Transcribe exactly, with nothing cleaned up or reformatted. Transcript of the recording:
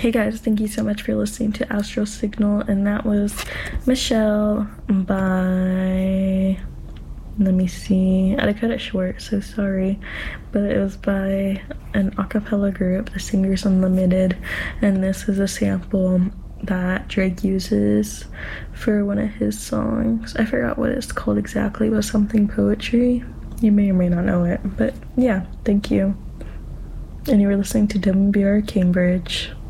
Hey guys, thank you so much for listening to Astral Signal, and that was Michelle by, let me see, I cut it short, so sorry, but it was by an a cappella group, the Singers Unlimited, and this is a sample that Drake uses for one of his songs. I forgot what it's called exactly, but something poetry. You may or may not know it, but yeah, thank you. And you were listening to W B R Cambridge.